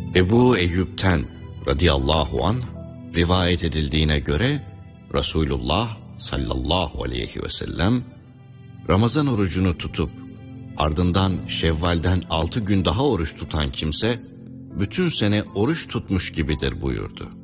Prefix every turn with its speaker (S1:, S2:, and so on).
S1: Ebu Eyyub'ten radıyallahu anh rivayet edildiğine göre Resulullah sallallahu aleyhi ve sellem Ramazan orucunu tutup ardından Şevval'den 6 gün daha oruç tutan kimse bütün sene oruç tutmuş gibidir buyurdu.